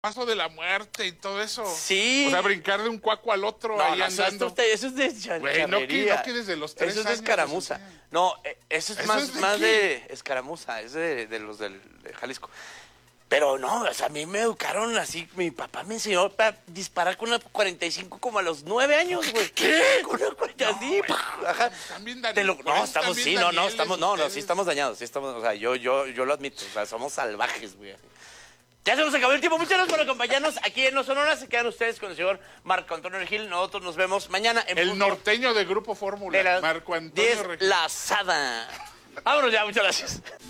paso de la muerte y todo eso. Sí. O sea, brincar de un cuaco al otro No, ahí no, eso andando. es de Güey, no charrería. que desde los 3 Eso es de años, escaramuza. o sea. No, eso es ¿Eso más, es de más qué? de escaramuza, es de los de Jalisco. Pero no, o sea, a mí me educaron así, mi papá me enseñó a disparar con una 45 como a los 9 años, güey. ¿Qué? Con una 40 así, ajá. Están bien No, estamos, sí, no, estamos, no, sí ustedes. estamos dañados, sí estamos, o sea, yo lo admito, o sea, somos salvajes, güey. Ya se nos acabó el tiempo. Muchas gracias por acompañarnos aquí en No Sonora. Se quedan ustedes con el señor Marco Antonio Regil. Nosotros nos vemos mañana en El punto norteño de Grupo de Fórmula, las Marco Antonio 10, Regil. la asada. Vámonos ya, muchas gracias.